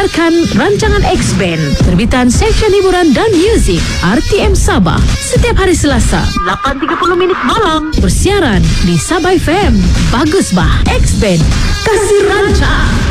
Dengarkan rancangan X-Band, terbitan Seksyen Hiburan dan Muzik RTM Sabah, setiap hari Selasa 8.30 malam. Bersiaran di Sabah FM. Bagus bah, X-Band, kasih ranca.